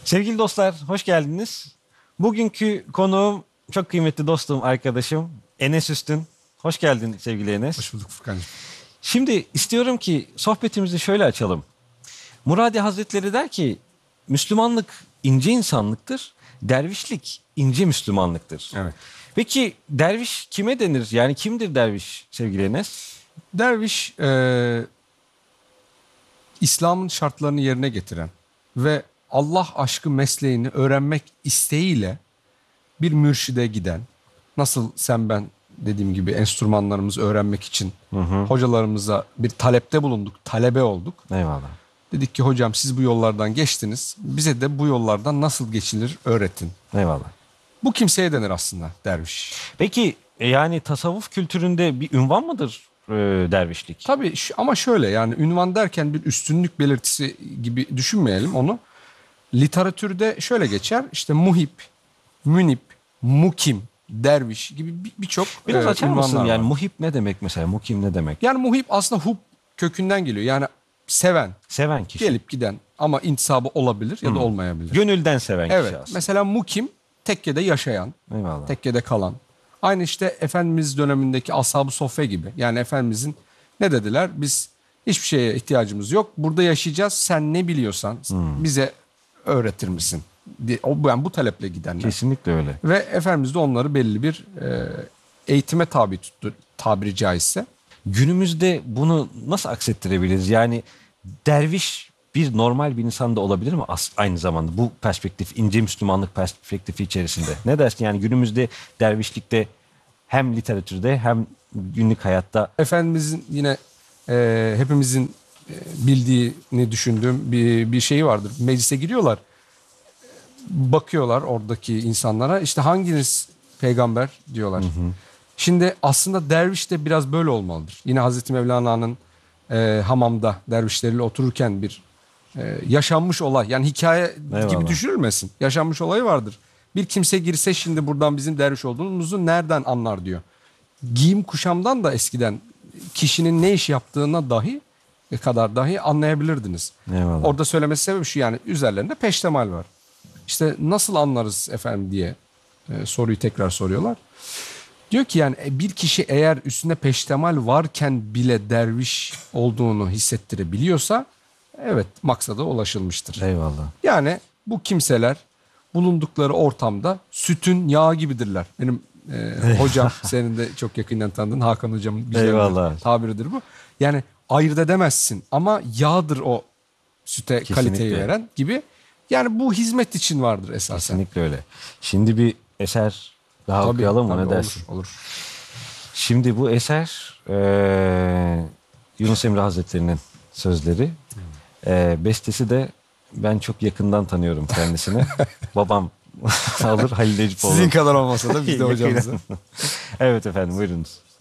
Sevgili dostlar, hoş geldiniz. Bugünkü konuğum çok kıymetli dostum, arkadaşım Enes Üstün. Hoş geldin sevgili Enes. Hoş bulduk Furkan'cığım. Şimdi istiyorum ki sohbetimizi şöyle açalım. Muradi Hazretleri der ki, Müslümanlık ince insanlıktır, dervişlik ince Müslümanlıktır. Evet. Peki derviş kime denir? Yani kimdir derviş sevgili Enes? Derviş İslam'ın şartlarını yerine getiren ve Allah aşkı mesleğini öğrenmek isteğiyle bir mürşide giden, nasıl sen ben dediğim gibi enstrümanlarımızı öğrenmek için hocalarımıza bir talepte bulunduk, talebe olduk. Eyvallah. Dedik ki hocam siz bu yollardan geçtiniz, bize de bu yollardan nasıl geçilir öğretin. Eyvallah. Bu kimseye denir aslında derviş. Peki yani tasavvuf kültüründe bir ünvan mıdır dervişlik? Tabii ama şöyle yani ünvan derken bir üstünlük belirtisi gibi düşünmeyelim onu. Literatürde şöyle geçer işte muhip, münip, mukim, derviş gibi birçok Biraz açar ünvanlar mısın? var. Yani muhip ne demek mesela? Mukim ne demek? Yani muhip aslında hub kökünden geliyor. Yani seven, Seven kişi. gelip giden ama intisabı olabilir ya da olmayabilir. Gönülden seven Evet. kişi aslında. Mesela mukim tekkede yaşayan, Eyvallah. tekkede kalan. Aynı işte Efendimiz dönemindeki Ashab-ı Soffe gibi. Yani Efendimizin ne dediler? Biz hiçbir şeye ihtiyacımız yok. Burada yaşayacağız. Sen ne biliyorsan bize öğretir misin? Yani bu taleple gidenler. Kesinlikle öyle. Ve Efendimiz de onları belli bir eğitime tabi tuttu tabiri caizse. Günümüzde bunu nasıl aksettirebiliriz? Yani derviş bir normal bir insan da olabilir mi aynı zamanda bu perspektif, ince Müslümanlık perspektifi içerisinde? Ne dersin yani günümüzde dervişlikte hem literatürde hem günlük hayatta Efendimizin yine hepimizin bildiğini düşündüğüm bir şey vardır. Meclise giriyorlar. Bakıyorlar oradaki insanlara. İşte hanginiz peygamber diyorlar. Şimdi aslında derviş de biraz böyle olmalıdır. Yine Hazreti Mevlana'nın hamamda dervişleriyle otururken bir yaşanmış olay. Yani hikaye Eyvallah. gibi düşünülmesin. Yaşanmış olayı vardır. Bir kimse girse şimdi buradan bizim derviş olduğumuzu nereden anlar diyor. Giyim kuşamdan da eskiden kişinin ne iş yaptığına dahi anlayabilirdiniz. Eyvallah. Orada söylemesi sebebi şu yani üzerlerinde peştemal var. İşte nasıl anlarız efendim diye soruyu tekrar soruyorlar. Diyor ki yani bir kişi eğer üstünde peştemal varken bile derviş olduğunu hissettirebiliyorsa evet maksada ulaşılmıştır. eyvallah. Yani bu kimseler bulundukları ortamda sütün yağı gibidirler. Benim hocam senin de çok yakından tanıdığın Hakan hocamın güzel Eyvallah. bir tabiridir bu. Yani ayırt edemezsin ama yağdır o süte Kesinlikle. kaliteyi veren gibi. Yani bu hizmet için vardır esasen. Kesinlikle öyle. Şimdi bir eser daha Tabii, okuyalım mı? tabii, Ne dersin? olur. Şimdi bu eser Yunus Emre Hazretleri'nin sözleri. Bestesi de ben çok yakından tanıyorum kendisini. Babam alır Halil Necipoğlu. Sizin kadar olmasa da biz de Yakından. hocamızı. Evet efendim buyurunuz.